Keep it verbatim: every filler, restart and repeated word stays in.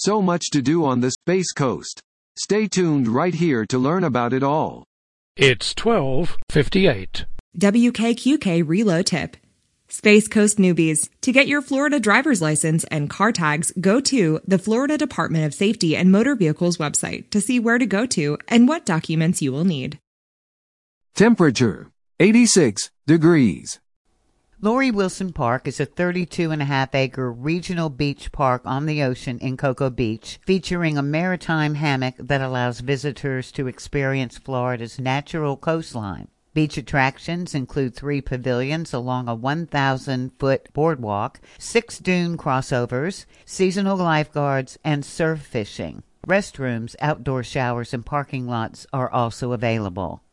So much to do on the Space Coast. Stay tuned right here to learn about it all. It's twelve fifty-eight. W K Q K Reload Tip. Space Coast newbies, to get your Florida driver's license and car tags, go to the Florida Department of Safety and Motor Vehicles website to see where to go to and what documents you will need. Temperature, eighty-six degrees. Laurie Wilson Park is a thirty-two and a half acre regional beach park on the ocean in Cocoa Beach, featuring a maritime hammock that allows visitors to experience Florida's natural coastline. Beach attractions include three pavilions along a one thousand foot boardwalk, six dune crossovers, seasonal lifeguards, and surf fishing. Restrooms, outdoor showers, and parking lots are also available.